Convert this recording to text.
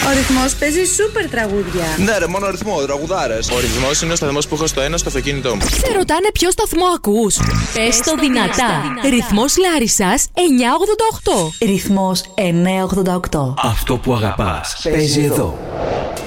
Ο Ρυθμός παίζει σούπερ τραγούδια. Ναι, ρε, μόνο ρυθμό, τραγουδάρες. Ο Ρυθμός είναι ο σταθμός που έχω στο ένα στο αυτοκίνητό μου. Σε ρωτάνε ποιο σταθμό ακούς. Πες το δυνατά. Ρυθμός Λάρισσας 988. Ρυθμός 988. Αυτό που αγαπάς παίζει εδώ.